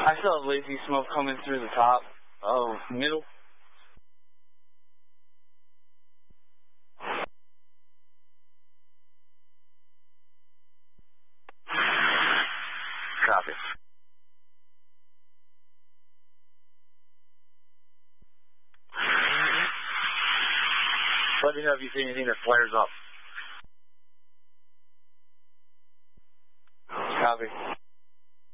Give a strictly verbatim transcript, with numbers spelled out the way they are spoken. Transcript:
I still have lazy smoke coming through the top of middle. Copy. Let me know if you see anything that flares up. Copy.